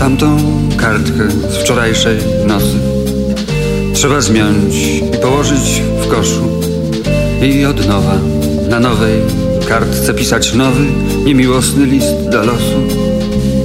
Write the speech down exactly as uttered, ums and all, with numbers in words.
tamtą kartkę z wczorajszej nocy trzeba zmiąć i położyć w koszu i od nowa na nowej kartce pisać nowy, niemiłosny list do losu.